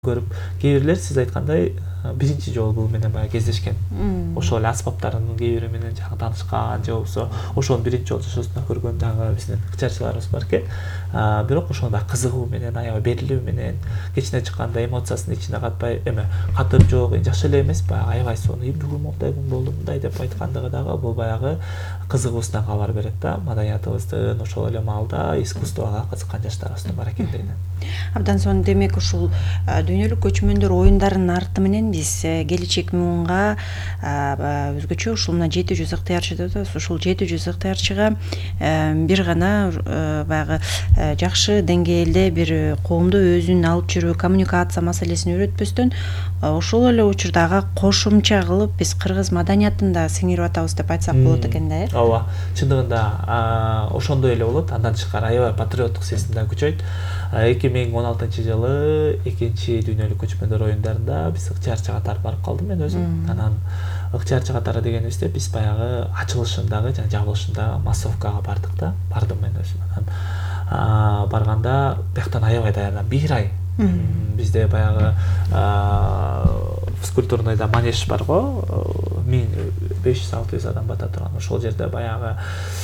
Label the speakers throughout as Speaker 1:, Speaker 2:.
Speaker 1: көрүп, кээ бирлер сиз айткандай биринчи жолу бул менен баягы кездешкен. Ошол эле аспаптарынын кээ бири менен жаңы таанышкан же болбосо ошону биринчи жолу жашоосунда көргөн дагы биздин ыкчарчыларыбыз бар экен. Бирок ошону баягы кызыгуу менен, аябай берилүү менен, кечине чыкканда эмоциясын ичине катпай, катып жок, жакшы эле эмес, баягы аябай сонун, бүгүн мондай күн болду, мындай деп айткандыгы дагы бул баягы кызыгуусунан кабар берет да, маданиятыбыздын ошол эле маалда искусствого кызыккан жаштарыбыздын бар экен дейм.
Speaker 2: Абдан сонун. Демек ушул дүйнөлүк көчмөндөр оюндарынын арты менен биз келечек муунга өзгөчө ушул мына 700 ыктыярчы деп атабыз. Ушул 700 ыктыярчыга бир гана баягы жакшы деңгээлде бир коомду өзүн алып жүрүү, коммуникация маселесин үйрөтпөстөн ошол эле учурда кошумча кылып биз кыргыз маданиятын да сиңирип атабыз деп айтсак болот экен да,
Speaker 1: Ооба, чындыгында ошондой эле болот. Андан тышкары аябай патриоттук сезим да күчөйт. 2016-жылы экинчи дүйнөлүк көчмөндөр оюндарында биз ыкчы катары барып калдым мен өзүм. Анан ыкчы катары дегенибизде биз баягы ачылышындагы жана жабылышындагы массовкага бардык да, бардым мен өзүм. Анан барганда бияктан аябай даярданып, бир ай бизде баягы физкультурныйда манеж бар го, 1500-600 адам бата турган. Ошол жерде баягы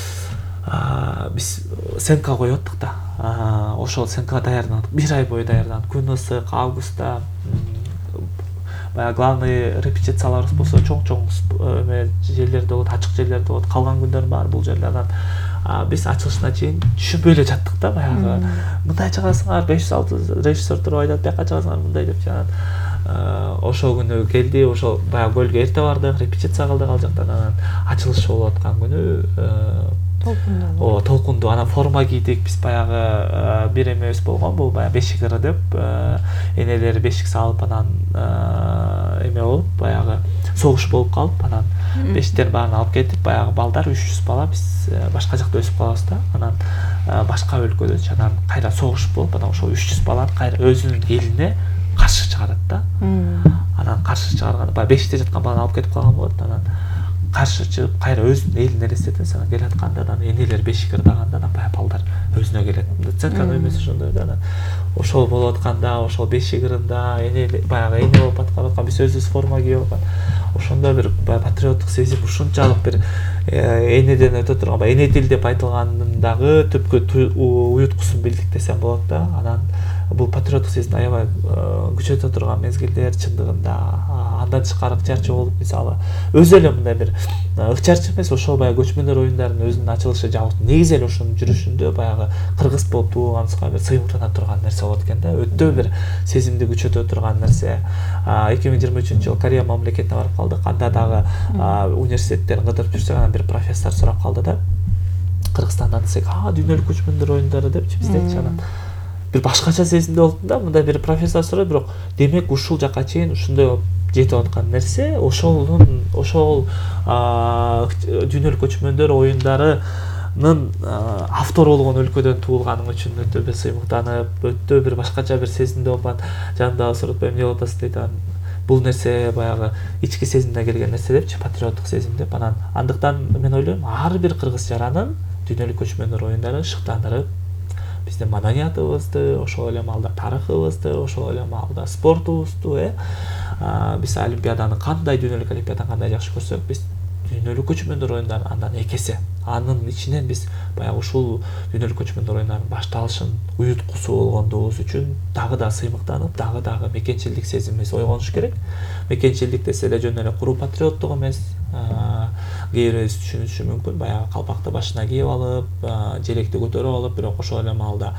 Speaker 1: биз сенка коюп аттык да. Ошол сенкага даярданып, бир ай бою даярданып, күн ысык, августта баягы главный репетицияларыбыз болсо чоң жерлерде болот, ачык жерлерде болот, калган күндөр бар бул жерлерден. Биз ачылышына чейин түшүнбөй эле жаттык да, баягы мындай чыгасыңар, 500-600 режиссер туруп айтат, бияка чыгасыңар мындай деп жанат. Ошол күнү келди, ошол баягы көлгө эрте бардык, репетиция кылдык ал жактан. Анан ачылыш болуп аткан күнү толкундуу анан форма кийдик, биз баягы бир эмебиз болгон, бул баягы бешик ыры деп, энелери бешик салып, анан эме болуп, баягы согуш болуп калып, анан бешиктердин баарын алып кетип, баягы балдар 300 бала, биз башка жакта өсүп калабыз да. Анан башка өлкөдө анан кайра согуш болуп, анан ошол 300 баланы кайра өзүнүн элине каршы чыгарат да. Анан каршы чыгарганда баягы бешикте жаткан баланы алып кетип калган болот. Анан каршы чыгып кайра өзүнүн элине элестетет, анан келатканда анан энелер бешик ырдаганда анан баягы балдар өзүнө келет. Центрный эмеси ошондой да. Анан ошол болуп атканда, ошол бешик ырында баягы эне болуп аткан, биз өзүбүз форма кийип аткан. Ошондо бир патриоттук сезим, ушунчалык бир энеден өтө турган, эне тил деп айтылгандагы түпкү уюткусун билдик десем болот да. Анан бул патриоттук сезимди аябай күчөтө турган мезгилдер чындыгында. Андан тышкары ыкчарчы болуп, мисалы өзү эле мындай бир ыкчарчы эмес, ошол баягы көчмөндөр оюндарынын өзүнүн ачылышы жабылышы негизи эле ошонун жүрүшүндө баягы кыргыз болуп туулганыбызга бир сыймыктана турган нерсе болот экен да. Өтө бир сезимди күчөтө турган нерсе. 2023-жылы Корея мамлекетине барып калдык. Анда дагы университеттерин кыдырып жүрсөк, анан бир профессор сурап калды да. Кыргызстандан десек, дүйнөлүк көчмөндөр оюндары депчи, биздечи. Анан бир башкача сезимде болдум да, мындай бир профессор сурап, бирок демек ушул жака чейин ушундай жетип аткан нерсе, ошол дүйнөлүк көчмөндөр оюндарынын автору болгон өлкөдөн туулганым үчүн өтө бир сыймыктанып, өтө бир башкача бир сезимде болуп, жанымдагы сурап, эмне болуп атасыз дейт. Бул нерсе баягы ички сезимден келген нерсе депчи, патриоттук сезим деп. Анан андыктан мен ойлойм, ар бир кыргыз жаранын дүйнөлүк көчмөндөр оюндары шыктандырып, биздин маданиятыбызды, ошол эле маалда тарыхыбызды, ошол эле маалда спортубузду, биз олимпиаданы дүйнөлүк олимпиаданы кандай жакшы көрсөк, биз дүйнөлүк көчмөндөр оюндарын андан экесе. Анын ичинен биз баягы ушул дүйнөлүк көчмөндөр оюндарынын башталышын уюткусу болгондугубуз үчүн дагы да сыймыктанып, дагы мекенчилдик сезимибиз ойгонуш керек. Мекенчилдик десе эле жөн эле куру патриоттук эмес. Кээ бирөөбүз түшүнүшү мүмкүн, баягы калпакты башына кийип алып, желекти көтөрүп алып, бирок ошол эле маалда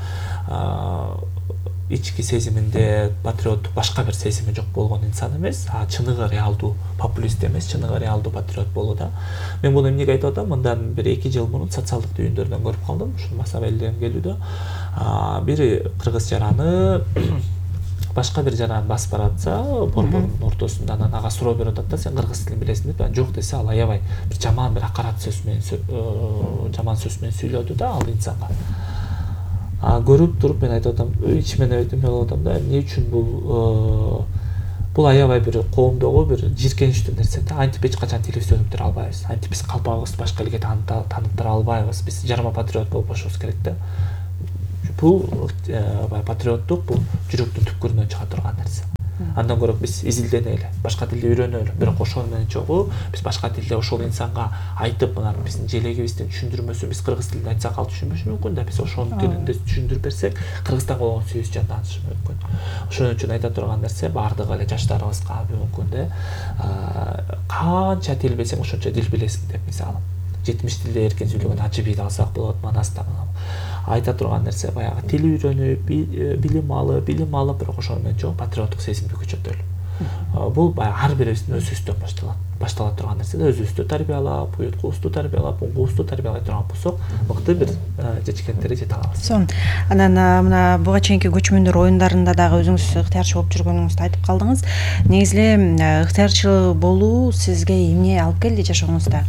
Speaker 1: ички сезиминде патриоттук башка бир сезими жок болгон инсан эмес, чыныгы реалдуу популист эмес, чыныгы реалдуу патриот болуу да. Мен буну эмнеге айтып атам? Мындан бир 2 жыл мурун социалдык түйүндөрдөн көрүп калдым, ушул масабелден келүүдө. Бир кыргыз жараны башка бир жараны басып баратса, борбордун ортосунда анан ага суроо берип атат да, сен кыргыз тилин билесиң деп. Жок десе, ал аябай бир жаман бир акарат сөз менен сүйлөдү да ал инсанга. Көрүп туруп мен айтып атам, ичимен эме болуп атам да, эмне үчүн бул аябай бир коомдогу бир жийиркеничтүү нерсе да. Антип эч качан тилибизди өнүктүрө албайбыз. Антип биз калпагыбызды башка элге тааныттыра албайбыз. Биз жарма патриот болуп бошубуз керек да. бул патриоттук бул жүрөктүн түпкүрүнөн чыга турган нерсе. Андан көрө биз изилденели, башка тилди үйрөнөлү. Бирок ошол менен чогуу биз башка тилде ошол инсанга айтып, мына биздин желегибиздин түшүндүрмөсү, биз кыргыз тилинде айтсак ал түшүнбөшү мүмкүн да, биз ошонун тилинде түшүндүрүп берсек, кыргызстанга болгон сүйүүбүз жанданышы мүмкүн. Ошон үчүн айта турган нерсе, бардыгы эле жаштарыбызга бүгүнкү күндө канча тил билсең, ошончо дил билесиң деп, мисалы 70 тилде эркен сүйлөгөн ачы бийди алсак болот, Манаста айта турган нерсе баягы тил үйрөнүп, билим алып, бирок ошол менен чогуу патриоттук сезимди күчөтөлү. Бул баягы ар бирибиздин өзүбүздөн баштала турган нерсе да, өзүбүздү тарбиялап, уюткубузду тарбиялап, уңгубузду тарбиялай турган болсок, мыкты бир жетишкендерге жете алабыз.
Speaker 2: Сонун. Анан мына буга чейинки көчмөндөр оюндарында дагы өзүңүз ыктыярчы болуп жүргөнүңүздү айтып калдыңыз. Негизи эле ыктыярчы болуу сизге эмне алып келди жашооңузда?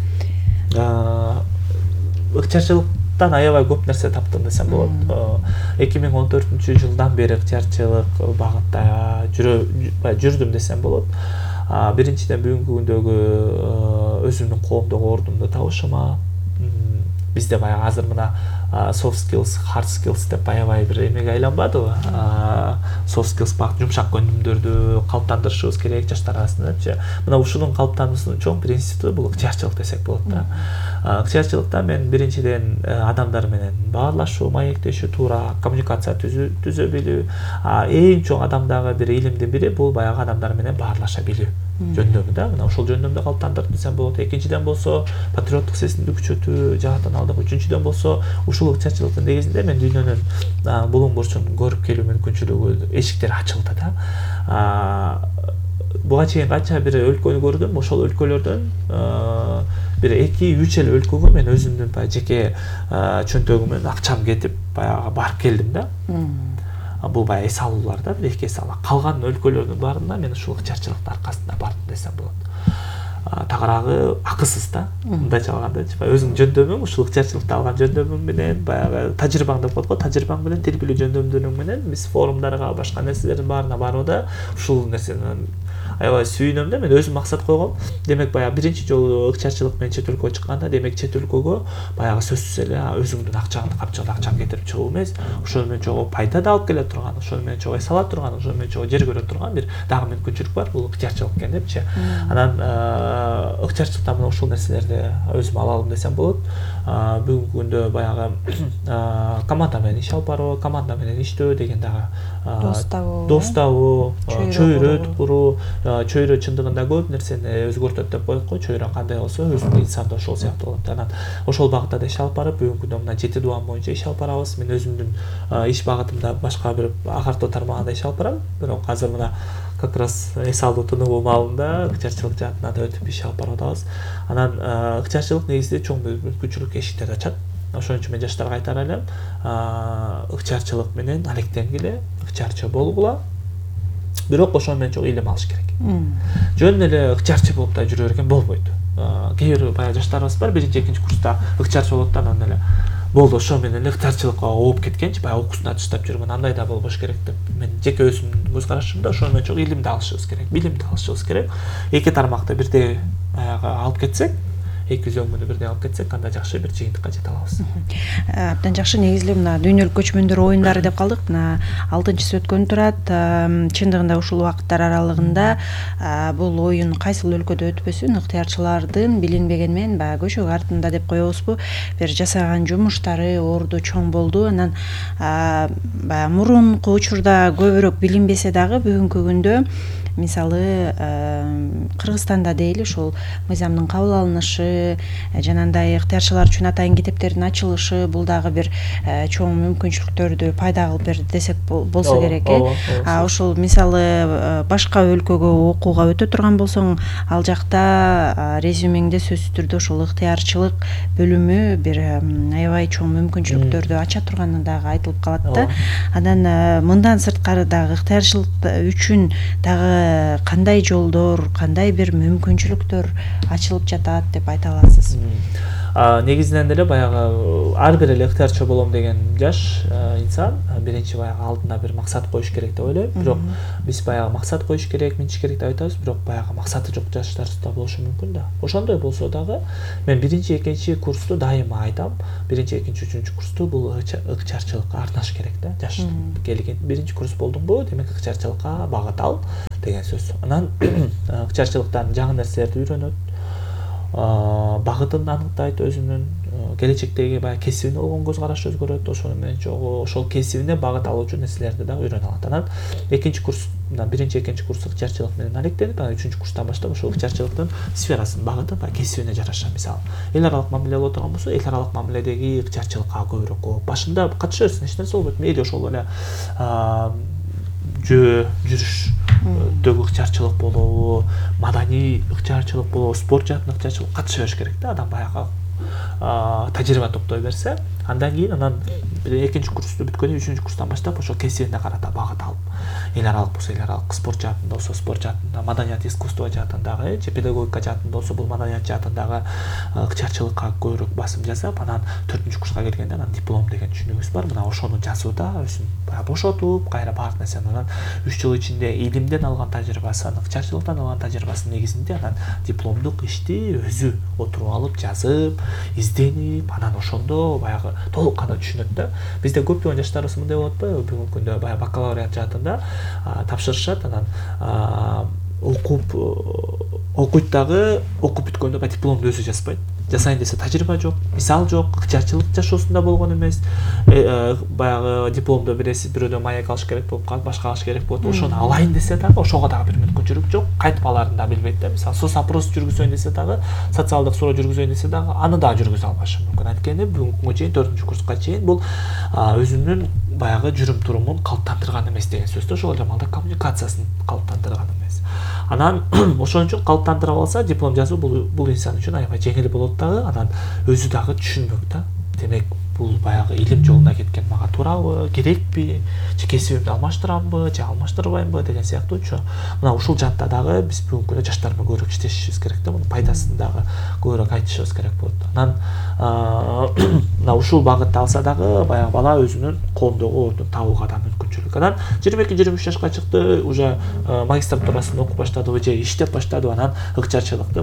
Speaker 1: Ыктыярчылыктан аябай көп нерсе таптым десем болот. 2014-жылдан бери ыктыярчылык багытта жүрдүм десем болот. Биринчиден бүгүнкү күндөгү өзүмдүн коомдогу ордумду табышыма, бизде баягы азыр мына soft skills, hard skills деп аябай бир эмеге айланбадыбы? Soft skills багыт жумшак көндүмдөрдү калыптандырышыбыз керек жаштар арасында. Мына ушунун калыптануусунун чоң бир институту бул ыктыярчылык десек болот да. Ыктыярчылыкта мен биринчиден адамдар менен баарлашуу, маектешүү, туура коммуникация түзө билүү, эң чоң адамдагы бир илимдин бири бул баягы адамдар менен баарлаша билүү жөндөмү да. Мына ошол жөндөмдү калыптандырып десем болот. Экинчиден болсо патриоттук сезимди күчөтүү жаатан алдык. Үчүнчүдөн болсо ушул ыктыярчылыктын негизинде мен дүйнөнүн булуң бурчун көрүп келүү мүмкүнчүлүгү эшиктери ачылды да. Буга чейин канча бир өлкөнү көрдүм, ошол өлкөлөрдөн бир 2-3 эле өлкөгө мен өзүмдүн баягы жеке чөнтөгүмөн акчам кетип баягы барып келдим да. Бул баягы эс алуулар да, бир 2 эс алуу. Калган өлкөлөрдүн баарына мен ушул ыктыярчылыктын аркасында бардым десем болот. Тагыраагы акысыз да, мындайча алганда, өзүнүн жөндөмүң, ушул ыктыярчылыкта алган жөндөмүң менен баягы тажрыйбаң деп коет го, тажрыйбаң менен, тил билүү жөндөмдөрүң менен биз форумдарга, башка нерселердин баарына барууда ушул нерсенен аябай сүйүнөм да. Мен өзүм максат койгом. Демек баягы биринчи жолу ыктыярчылык менен чет өлкөгө чыкканда, демек чет өлкөгө баягы сөзсүз эле өзүңдүн акчаңды капчыгында акчаң кетирип чыгуу эмес, ошол менен чогуу пайда да алып келе турган, ошол менен чогуу эс ала турган, ошол менен чогуу жер көрө турган бир дагы мүмкүнчүлүк бар, бул ыктыярчылык экен депчи. Анан ыктыярчылыктан мына ушул нерселерди өзүм ала алдым десем болот. Бүгүнкү күндө баягы команда менен иш алып баруу, команда менен иштөө деген дагы дос табуу, чөйрө куруу, чөйрө чындыгында көп нерсени өзгөртөт деп коет го. Чөйрө кандай болсо, өзүнүн инсан да ошол сыяктуу болот. Анан ошол багытта да иш алып барып, бүгүнкү күндө мына 7 дуан боюнча иш алып барабыз. Мен өзүмдүн иш багытымда башка бир агартуу тармагында иш алып барам. Бирок азыр мына как раз эс алуу тынугу маалында ыктыярчылык жаатына да өтүп иш алып барып атабыз. Анан ыктыярчылык негизинде чоң мүмкүнчүлүк эшиктерди ачат. Ошон үчүн мен жаштарга айтар элем, ыктыярчылык менен алектенгиле, ыктыярчы болгула. Бирок ошол менен чогуу илим алыш керек. Жөн эле ыктыярчы болуп да жүрө берген болбойт. Кээ бир баягы жаштарыбыз бар, 1-2 курста ыктыярчы болот да, анан эле болду, ошол менен эле ыктыярчылыкка ооп кеткенчи, баягы окуусуна таштап жүргөн, андай да болбош керек деп мен жеке өзүмдүн көз карашымда ошол менен чогуу илимди алышыбыз керек, билимди алышыбыз керек. Эки тармакты бирдей баягы алып кетсек, эки өзөңгүнү бирдей алып кетсек, анда жакшы бир жыйынтыкка жете алабыз.
Speaker 2: Абдан жакшы. Негизи эле мына дүйнөлүк көчмөндөр оюндары деп калдык. Мына 6-сы өткөнү турат. Чындыгында ушул убакыттар аралыгында бул оюн кайсыл өлкөдө өтпөсүн, ыктыярчылардын билинбеген менен баягы көчөк артында деп коебузбу, бир жасаган жумуштары орду чоң болду. Анан баягы мурунку учурда көбүрөөк билинбесе дагы бүгүнкү күндө мисалы Кыргызстанда дейли ушул мыйзамдын кабыл алынышы, жанагындай ыктыярчылар үчүн атайын китептердин ачылышы, бул дагы бир чоң мүмкүнчүлүктөрдү пайда кылып берди десек болсо керек. Ошол мисалы башка өлкөгө окууга өтө турган болсоң, ал жакта резюмеңде сөзсүз түрдө ошол ыктыярчылык бөлүмү бир аябай чоң мүмкүнчүлүктөрдү ача турганы дагы айтылып калат да. Анан мындан сырткары дагы ыктыярчылык үчүн дагы кандай жолдор, кандай бир мүмкүнчүлүктөр ачылып жатат деп айта аласыз?
Speaker 1: негизинен деле баягы ар бир эле ыктыярчы болом деген жаш инсан биринчи баягы алдына бир максат коюш керек деп ойлойм. Бирок биз баягы максат коюш керек, минтиш керек деп айтабыз, бирок баягы максаты жок жаштарыбыз да болушу мүмкүн да. Ошондой болсо дагы мен биринчи, экинчи курсту дайыма айтам. Биринчи, экинчи, үчүнчү курсту бул ыкчарчылыкка арнаш керек да. Жаш келген биринчи курс болдуңбу, демек ыкчарчылыкка багыт ал деген сөз. Анан ыкчарчылыктан жаңы нерселерди үйрөнөт. Багытын аныктайт, өзүнүн келечектеги баягы кесибине болгон көз карашы өзгөрөт. Ошону менен чогуу ошол кесибине багыт алуучу нерселерди да үйрөнө алат. Анан экинчи курс, биринчи, экинчи курс ыкчарчылык менен алектенип, анан үчүнчү курстан баштап ошол ыкчарчылыктын сферасын, багытын баягы кесибине жараша, мисалы эл аралык мамиле боло турган болсо, эл аралык мамиледеги ыкчарчылыкка көбүрөөк башында катыша берсин, эч нерсе болбойт. Мейли ошол эле жүрүштөгү ыкчарчылык болобу, маданий ыкчарчылык болобу, спорт жаатын ыкчарчылык катыша бериш керек да. Адам баягы тажрыйба топтой берсе, андан кийин экинчи курсту бүткөндөн үчүнчү курстан баштап ошол кесибине карата багыт алып, эл аралык болсо эл аралык, спорт жаатында болсо спорт жаатында, маданият искусство жаатындагы же педагогика жаатында болсо бул маданият жаатындагы ыкчарчылыкка көбүрөөк басым жасап, анан 4-курска келгенде анан диплом деген түшүнүгүбүз бар. Мына ошону жазууда өзүн бошотуп, кайра баардык нерсени анан 3 жыл ичинде илимден алган тажрыйбасы, ыкчарчылыктан алган тажрыйбасынын негизинде анан дипломдук ишти өзү отуруп алып, жазып, изденип, анан ошондо баягы толук кандуу түшүнөт да. Бизде көптөгөн жаштарыбыз мындай болот атпайбы? Бүгүнкү күндө баягы бакалавриат жаатында тапшырышат, анан окуйт дагы, окуп бүткөндө баягы дипломду өзү жазбайт. Жасайын десе тажрыйба жок, мисал жок, ыкчарчылык жашоосунда болгон эмес. Баягы дипломдо бирөөдөн маек алыш керек болуп калат, башка алыш керек болот. Ошону алайын десе дагы, ошого дагы бир мүмкүнчүлүк жок. Кайтып аларын да билбейт да. Мисалы, соцопрос жүргүзөйүн десе дагы, социалдык суроо жүргүзөйүн десе дагы, аны да жүргүзө албашы мүмкүн. Анткени бүгүнкү күнгө чейин 4-курска чейин бул өзүнүн баягы жүрүм турумун калыптандырган эмес деген сөз да. Ошол жамалда коммуникациясын калыптандырган эмес. Анан ошон үчүн калыптандырып алса, диплом жазуу бул инсан үчүн аябай жеңил болот дагы. Анан өзү дагы түшүнмөк да. Демек бул баягы илим жолуна кеткен мага туурабы, керекпи, же кесибимди алмаштырамбы, же алмаштырбаймбы деген сыяктуучу. Мына ушул жаатта дагы биз бүгүнкү күндө жаштар менен көбүрөөк иштешибиз керек да. Мунун пайдасын дагы көбүрөөк айтышыбыз керек болот. Анан мына ушул багытты алса дагы баягы бала өзүнүн коомдогу ордун табууга да мүмкүнчүлүк. Анан 22-23 жашка чыкты, уже магистратурасын окуп баштадыбы же иштеп баштадыбы, анан ыкчарчылыкты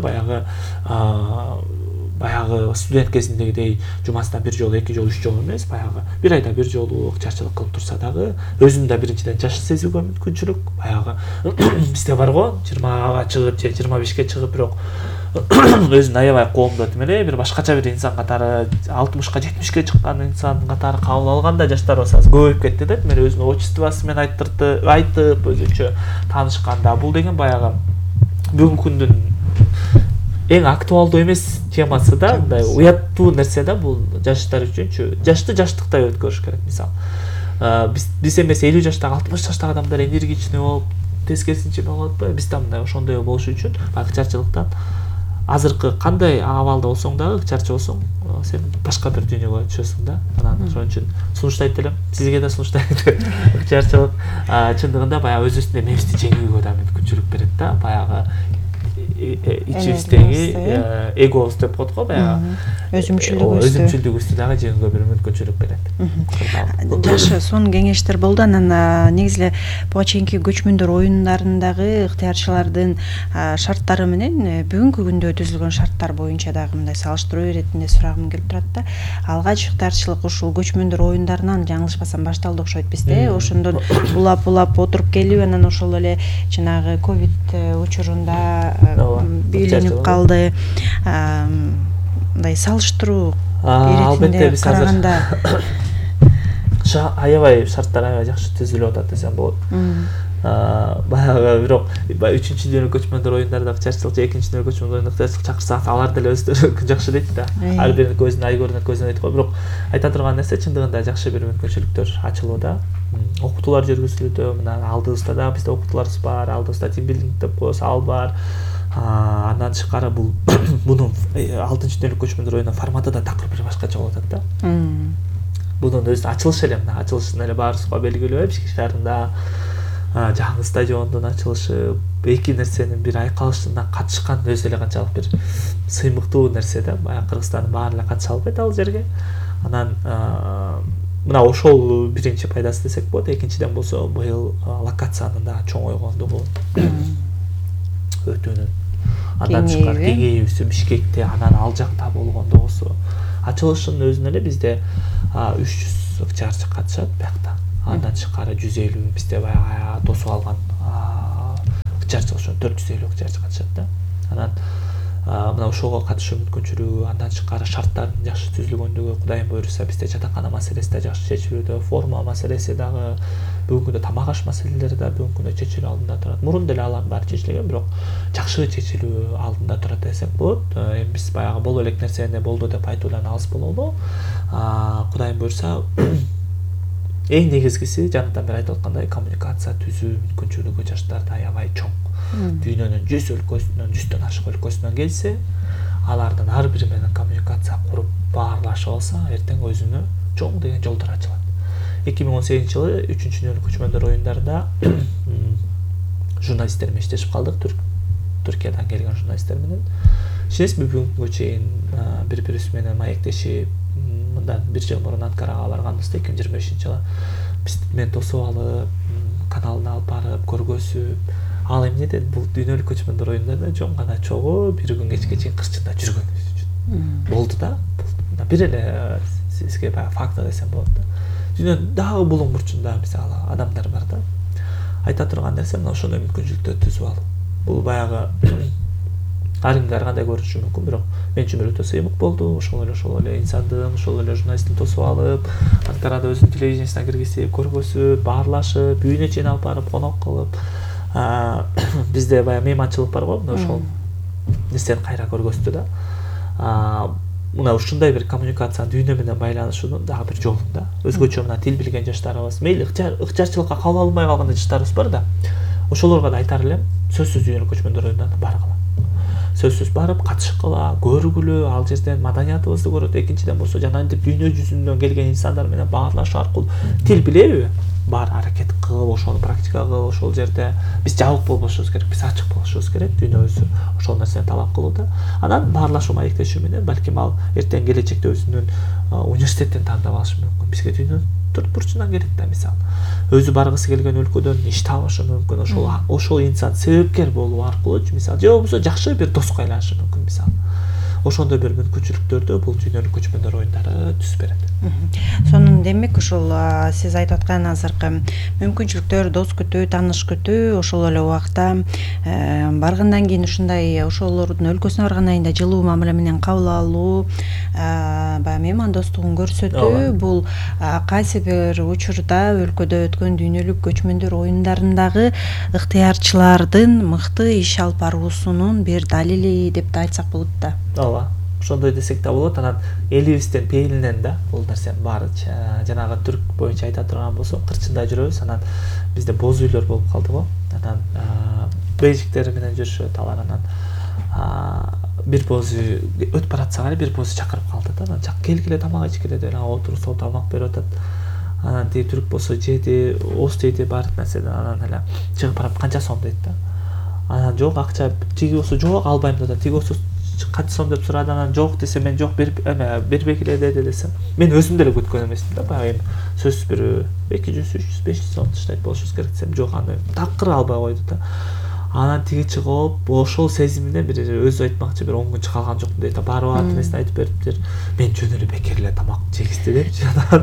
Speaker 1: баягы студент кезиндегидей жумасына 1 жолу, 2 жолу, 3 жолу эмес, баягы 1 айда 1 жолу ыкчарчылык кылып турса дагы өзүн да биринчиден жаш сезүүгө мүмкүнчүлүк. Баягы бизде бар го 20га чыгып же 25ке чыгып, бирок өзүн аябай коомдо бир башкача бир инсан катары 60ка 70ке чыккан инсан катары кабыл алганда жаштарыбыз азыр көбөйүп кетти да. Мен өзүнүн отчествосу менен айтып өзүнчө таанышканда, бул деген баягы бүгүнкү күндүн эң актуалдуу эмес темасы да, мындай уяттуу нерсе да бул жаштар үчүнчү. Жашты жаштыктай өткөрүш керек. Мисалы, биз эмес 50 жаштагы, 60 жаштагы адамдар энергичный болуп, тескерисинче болуп атпайбы? Биз да мындай ошондой болуш үчүн ыкчарчылыктан азыркы кандай абалда болсоң дагы, ыкчарчы болсоң, сен башка бир дүйнөгө түшөсүң да. Анан ошон үчүн сунуштайт элем, сизге да сунуштайт. Ыкчарчылык чындыгында баягы өзүбүздүн эмебизди жеңүүгө да мүмкүнчүлүк берет да. Баягы ичибиздеги эгоз деп коет го, баягы өзүмчүлдүгүбүздү дагы жеңүүгө бир мүмкүнчүлүк берет.
Speaker 2: Жакшы, сонун кеңештер болду. Анан негизи эле буга чейинки көчмөндөр оюндарындагы ыктыярчылардын шарттары менен бүгүнкү күндө түзүлгөн шарттар боюнча дагы мындай салыштыруу иретинде сурагым келип турат да. Алгач ыктыярчылык ушул көчмөндөр оюндарынан жаңылышпасам башталды окшойт бизде. Ошондон улап отуруп келип, анан ошол эле жанагы ковид учурунда бийленип калды. Мындай салыштыруу иретинде караганда
Speaker 1: аябай шарттар аябай жакшы түзүлүп атат десем болот. Баягы бирок 3-чү дүйнөлүк көчмөндөр оюндарында ыкчарчылык же 2-чү дүйнөлүк көчмөндөр оюндарында ыкчарчылык чакырса, алар деле өздөрү жакшы дейт да. Ар биринин көзүнө ай көрүнөт, көзүнө дейт го. Бирок айта турган нерсе чындыгында жакшы бир мүмкүнчүлүктөр ачылууда. Окутуулар жүргүзүлүүдө, мына алдыбызда да бизде окутууларыбыз бар, алдыбызда тимбилдинг деп коебуз, ал бар. Андан тышкары бул мунун 6-чы дүйнөлүк көчмөндөр оюнунун форматы да такыр бир башкача болуп атат да. Мунун өзү ачылышы эле, мына ачылышын эле баарыбызга белгилүү, Бишкек шаарында жаңы стадиондун ачылышы, эки нерсенин бир айкалышына катышкан өзү эле канчалык бир сыймыктуу нерсе да. Баягы Кыргызстандын баары эле катыша албайт ал жерге. Анан мына ошол биринчи пайдасы десек болот. Экинчиден болсо быйыл локациянын да чоңойгондугу, өтүүнүн андан тышкары кеңейүүсү Бишкекте, анан ал жакта болгондугусу. Ачылышынын өзүнө эле бизде 300 ыкчарчы катышат биякта. Андан тышкары 150 бизде баягы тосуп алган ыкчарчы ошо 450 ыкчарчы катышат да. Анан мына ошого катышуу мүмкүнчүлүгү, андан тышкары шарттардын жакшы түзүлгөндүгү, Кудайым буйруса бизде жатакана маселеси да жакшы чечилүүдө, форма маселеси дагы, бүгүнкү күндө тамак аш маселелери да бүгүнкү күндө чечилүү алдында турат. Мурун деле алардын баары чечилген, бирок жакшы чечилүү алдында турат десек болот. Эми биз баягы боло элек нерсени болду деп айтуудан алыс бололу. Кудайым буйруса эң негизгиси жанатан бери айтып аткандай коммуникация түзүү мүмкүнчүлүгү жаштарда аябай чоң. Дүйнөнүн 100 өлкөсүнөн, 100төн ашык өлкөсүнөн келсе, алардын ар бири менен коммуникация куруп баарлашып алса, эртең өзүнө чоң деген жолдор ачылат. 2018-жылы 3-дүйнөлүк көчмөндөр оюндарында журналисттер менен иштешип калдык, Түркиядан келген журналисттер менен. Ишенесизби, бүгүнгү чейин бири-бирибиз менен маектешип, мындан бир жыл мурун Анкарага барганыбызда 2025-жылы биз мен тосуп алып, каналына алып барып, көргөзүп, ал эмне бул дүйнөлүк көчмөндөр оюндарында жөн гана чогуу бир күн кечке чейин кырчында жүргөнүбүз үчүн болду да. Бир эле сизге баягы факт десем болот да. Дүйнөнүн дагы булуң бурчунда мисалы адамдар бар да. Айта турган нерсе мына ошондой мүмкүнчүлүктөрдү түзүп алуу. Бул баягы ар кимге ар кандай көрүнүшү мүмкүн, бирок мен үчүн өтө сыймык болду. Ошол эле инсандын, ошол эле журналисттин тосуп алып, Анкарада өзүнүн телевидениясына киргизип, көргөзүп, баарлашып, үйүнө чейин алып барып, конок кылып, бизде баягы мейманчылык бар го, ошол нерсени кайра көргөздү да. Мына ушундай бир коммуникациянын дүйнө менен байланышуунун дагы бир жолунда өзгөчө мына тил билген жаштарыбыз, мейли ыкчарчылыкка кабыл албай калган жаштарыбыз бар да. Ошолорго да айтар элем, сөзсүз дүйнөлүк көчмөндөр оюндарына баргыла. Сөзсүз барып катышкыла, көргүлө, ал жерден маданиятыбызды көрөт. Экинчиден болсо жанагынтип дүйнө жүзүнөн келген инсандар менен баарлашуу аркылуу тил билеби? Бар аракет кылып, ошону практика кылып, ошол жерде биз жабык болбошубуз керек, биз ачык болушубуз керек, дүйнөбүз ошол нерсени талап кылууда. Анан баарлашуу, маектешүү менен балким ал эртең келечекте өзүнүн университетин тандап алышы мүмкүн. Бизге дүйнөнүн төрт бурчунан келет да, мисалы. Өзү баргысы келген өлкөдөн иш табышы мүмкүн, ошол инсан себепкер болуу аркылуу, мисалы, же болбосо жакшы бир доска айланышы мүмкүн, мисалы. Ошондой бир мүмкүнчүлүктөрдү бул дүйнөлүк көчмөндөр оюндары түзүп берет.
Speaker 2: Сонун демек ошол сиз айтып аткан азыркы мүмкүнчүлүктөр, дос күтүү, тааныш күтүү, ошол эле убакта баргандан кийин ушундай ошолордун өлкөсүнө баргандан кийин да жылуу мамиле менен кабыл алуу, баягы меймандостугун көрсөтүү, бул кайсы бир учурда өлкөдө өткөн дүйнөлүк көчмөндөр оюндарындагы ыктыярчылардын мыкты иш алып баруусунун бир далили деп да айтсак болот да.
Speaker 1: Ооба, ошондой десек да болот. Анан элибиздин пейилинен да бул нерсенин баары жанагы түрк боюнча айта турган болсок, кырчында жүрөбүз. Анан бизде боз үйлөр болуп калды го. Анан бейжиктер менен жүрүшөт алар. Анан бир боз үй өтүп баратсак эле бир боз чакырып калды да. Анан келгиле тамак ичкиле деп отурсоо тамак берип атат. Анан тиги түрк болсо жеди, ооз жеди бар нерседен, анан эле чыгып барып канча сом дейт да. Анан жок акча, тиги болсо жок албайм да, тиги болсо канча сом деп сурады. Анан жок десе, мен жок бербегиле деди десем, мен өзүм деле күткөн эмесмин да. Баягы сөзсүз бир 200, 300, 500 сом таштайт болушубуз керек десем, жок, аны такыр албай койду да. Анан тиги чыгып, ошол сезиминен бир өзү айтмакчы, бир 10 күн чыга алган жокмун дейт. Барып ат нерсени айтып бериптир. Мен жөн эле бекер эле тамак жегизди депчи.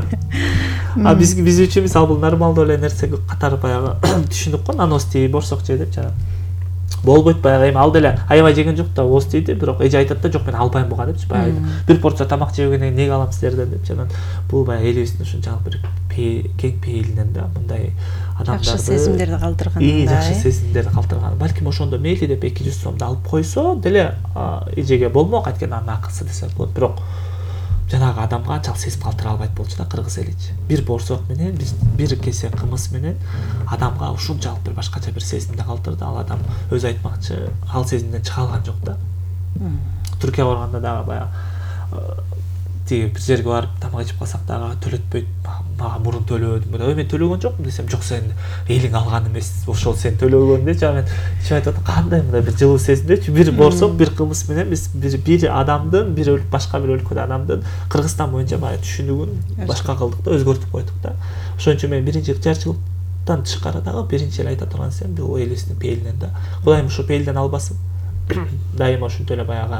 Speaker 1: Биз үчүн мисалы бул нормалдуу эле нерсе катары баягы түшүндүк го, нанос тиги, борсок же деп жана. Болбойт, баягы эми ал деле аябай жеген жок да, ооз дейт, бирок эже айтат да, жок мен албайм буга депчи. Баягы бир порция тамак жегенен эмнеге алам силерден депчи. Анан бул баягы элибиздин ушунчалык бир кең пейилинен да мындай адамдарды
Speaker 2: жакшы сезимдерди калтырган,
Speaker 1: жакшы сезимдерди калтырган. Балким ошондо мейли деп 200 сомду алып койсо деле эжеге болмок, айткан анын акысы десе болот. Бирок жанагы адамга анчалык сезим калтыра албайт болчу да кыргыз эличи. Бир борсок менен, бир кесе кымыз менен адамга ушунчалык бир башкача бир сезимди калтырды. Ал адам өзү айтмакчы, ал сезимден чыга алган жок да. Түркияга барганда дагы баягы тиги бир жерге барып тамак ичип калсак дагы төлөтпөйт. Мага мурун төлөдүм. Мен төлөгөн жокмун десем, жок сен элиң алган эмес, ошол сен төлөгөн деп жана мен ичип айтып атам, кандай мындай бир жылуу сезимдечи, бир борсок, бир кылмыш менен биз бир адамдын, бир башка бир өлкөдө адамдын Кыргызстан боюнча баягы түшүнүгүн башка кылдык да, өзгөртүп койдук да. Ошон үчүн мен биринчи ыкчарчылыктан тышкары дагы биринчи эле айта турган нерсем бул элибиздин пейилинен да. Кудайым ушу пейилден албасын. Дайыма ушинтип эле баягы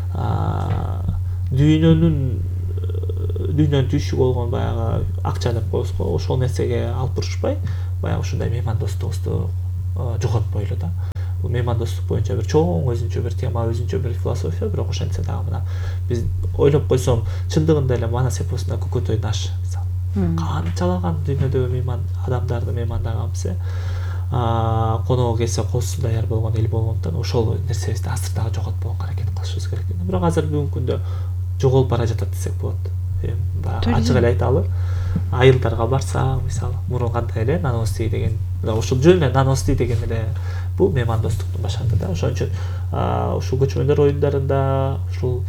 Speaker 1: дүйнөнүн түйшүгү болгон баягы акча деп коебуз го, ошол нерсеге алып бурушпай, баягы ушундай меймандостугубузду жоготпойлу да. Бул меймандостук боюнча бир чоң өзүнчө бир тема, өзүнчө бир философия, бирок ошентсе дагы мына биз ойлоп койсом, чындыгында эле Манас эпосунда Көкөтөй Наш мисалы. Канчалаган дүйнөдөгү мейман адамдарды меймандаганбыз, коного келсе косу даяр болгон эл болгондуктан ошол нерсебизди азыр жоготпогонго аракет кылышыбыз керек. Бирок азыр бүгүнкү күндө жоголуп бара жатат десек болот. Ачык эле айталы, айылдарга барсак, мисалы, мурун кандай эле наности деген, ушул жөн эле наности деген эле бул меймандостуктун башында да. Ошон үчүн ушул көчмөндөр оюндарында, ушул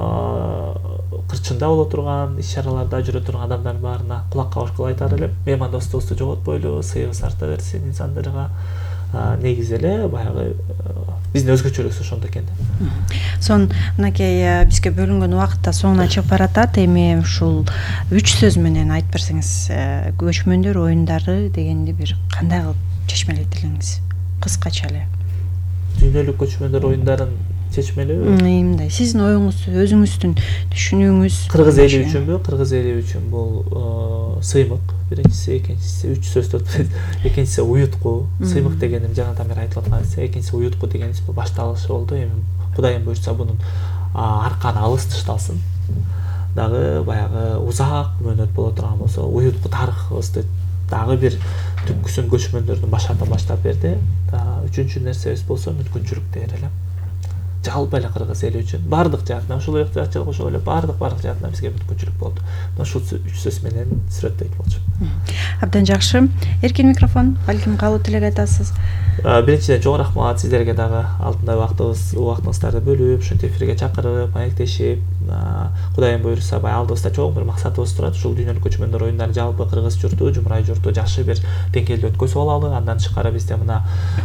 Speaker 1: кырчында боло турган иш-чараларда жүрө турган адамдардын баарына кулак кабыш кылып айтар элем, меймандостугубузду жоготпойлу, сыйыбыз арта берсин инсандарга. Негизи эле баягы биздин өзгөчөлүгүбүз ошондо экен да.
Speaker 2: Сон мынакей бизге бөлүнгөн убакыт да соңуна чыгып баратат. Эми ушул 3 сөз менен айтып берсеңиз, көчмөндөр оюндары дегенди бир кандай кылып чечмелейт элеңиз? Кыскача эле.
Speaker 1: Дүйнөлүк көчмөндөр оюндарын чечмелөө.
Speaker 2: Мындай сиздин оюңуз, өзүңүздүн түшүнүүңүз.
Speaker 1: Кыргыз эли үчүнбү? Кыргыз эли үчүн бул сыймык. Биринчиси, экинчиси 3 сөздү. Экинчиси уютку. Сыймык дегеним жаңадан бери айтылып аткан нерсе. Экинчиси уютку деген башталышы болду. Эми Кудайым буйрса бунун арканы алыс ташталсын. Дагы баягы узак мөөнөт боло турган болсо, уютку тарыхыбызды дагы бир түпкүсүн көчмөндөрдүн башатан баштап берди. Үчүнчү нерсебиз болсо мүмкүнчүлүк дээр элем. Жалпы эле кыргыз эли үчүн бардык жаатынан, ушул ыктыярчылык ошол эле бардык жаатынан бизге мүмкүнчүлүк болду. Мына ушул 3 сөз менен сүрөттөйт болчу.
Speaker 2: Абдан жакшы. Эркин микрофон, балким калуу тилек айтасыз.
Speaker 1: Биринчиден чоң рахмат сиздерге дагы алтындай убактыңыздарды бөлүп, ушинтип эфирге чакырып, маектешип, Кудайым буйрса баягы алдыбызда чоң бир максатыбыз турат. Ушул дүйнөлүк көчмөндөр оюндарын жалпы кыргыз журту, жумрай журту жакшы бир деңгээлде өткөзүп алалы. Андан тышкары бизде мына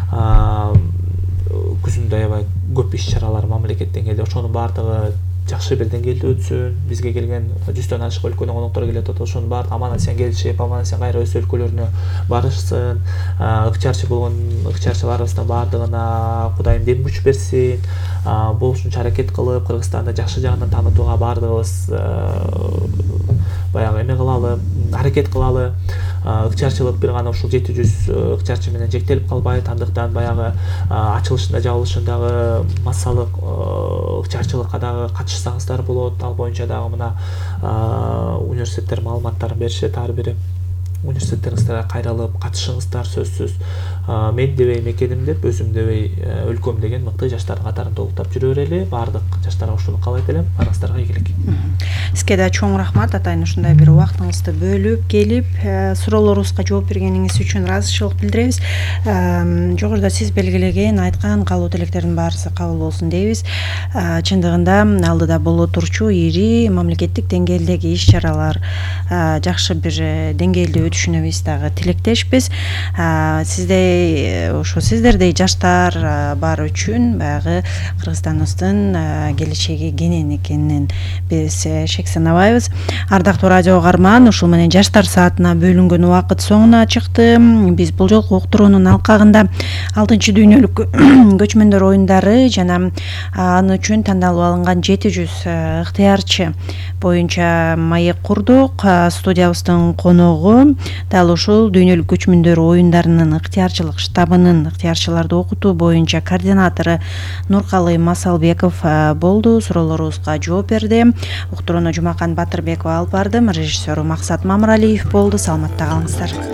Speaker 1: күзүндө аябай көп иш-чаралар мамлекет деңгээлде, ошонун баардыгы жакшы бир деңгээлде өтсүн. Бизге келген 100дөн ашык өлкөнүн коноктору келип атат. Ошонун баардыгы аман эсен келишип, аман эсен кайра өз өлкөлөрүнө барышсын. Ыкчарчы болгон ыкчарчыларыбыздын баардыгына Кудайым дем күч берсин. Болушунча аракет кылып, Кыргызстанды жакшы жагынан таанытууга баардыгыбыз баягы эме кылалы, аракет кылалы. Ыкчарчылык бир гана ушул 700 ыкчарчы менен чектелип калбайт. Андыктан баягы ачылышында, жабылышындагы массалык ыкчарчылыкка дагы катышсаңыздар болот. Ал боюнча дагы мына университеттер маалыматтарын беришет. Ар бири университеттериңизге кайрылып катышыңыздар сөзсүз. Мен дебей мекеним деп, өзүм дебей өлкөм деген мыкты жаштардын катарында улуктап жүрө берели. Бардык жаштарга ушуну каалайт элем. Барыңыздарга ийгилик.
Speaker 2: Сизге да чоң рахмат, атайын ушундай бир убактыңызды бөлүп келип, суроолорубузга жооп бергениңиз үчүн ыраазычылык билдиребиз. Жогоруда сиз белгилеген, айткан каалоо тилектердин баарысы кабыл болсун дейбиз. Чындыгында алдыда боло турчу ири мамлекеттик деңгээлдеги иш-чаралар жакшы бир деңгээлде өтүшүнө биз дагы тилектешпиз. Сиздердей жаштар бар үчүн баягы Кыргызстаныбыздын келечеги кенен экенинен биз шек санабайбыз. Ардактуу радио угарман, ушул менен жаштар саатына бөлүнгөн убакыт соңуна чыкты. Биз бул жолку уктуруунун алкагында 6-дүйнөлүк көчмөндөр оюндары жана аны үчүн тандалып алынган 700 ыктыярчы боюнча маек курдук. Студиябыздын коногу дал ушул дүйнөлүк көчмөндөр оюндарынын ыктыярчылык штабынын ыктыярчыларды окутуу боюнча координатору Нуркалы Масалбеков болду. Суроолорубузга жооп берди. Уктурууну Жумакан Батырбекова алып бардым. Режиссеру Максат Мамыралиев болду. Саламатта калыңыздар.